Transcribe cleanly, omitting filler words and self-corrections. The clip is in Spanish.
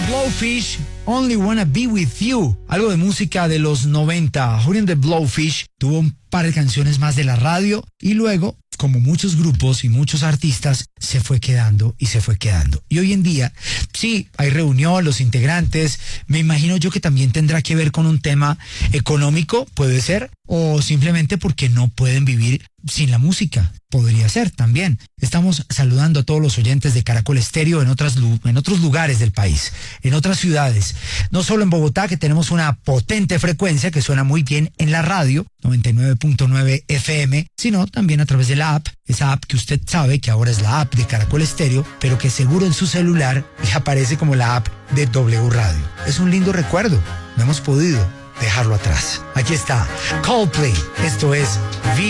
Blowfish, Only Wanna Be With You, algo de música de los 90. Julian the Blowfish tuvo un par de canciones más de la radio y luego, como muchos grupos y muchos artistas, se fue quedando y se fue quedando. Y hoy en día, sí, hay reunión, los integrantes, me imagino yo que también tendrá que ver con un tema económico, puede ser, o simplemente porque no pueden vivir sin la música, podría ser también. Estamos saludando a todos los oyentes de Caracol Estéreo en otros lugares del país, en otras ciudades. No solo en Bogotá, que tenemos una potente frecuencia que suena muy bien en la radio, 99.9 FM, sino también a través de la app, esa app que usted sabe que ahora es la app de Caracol Estéreo, pero que seguro en su celular le aparece como la app de W Radio. Es un lindo recuerdo, no hemos podido dejarlo atrás. Aquí está Coldplay, esto es